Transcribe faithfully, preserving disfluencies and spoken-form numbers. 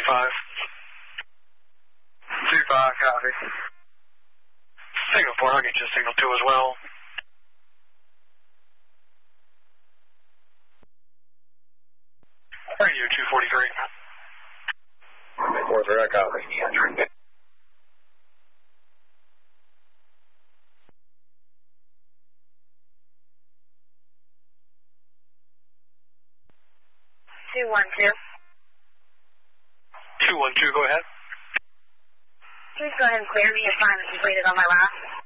five. two five, copy. Signal four, I'll get you signal two as well. Radio two forty-three. four three, I copy. two one two. two one two, go ahead. Please go ahead and clear me. Assignment completed on my last.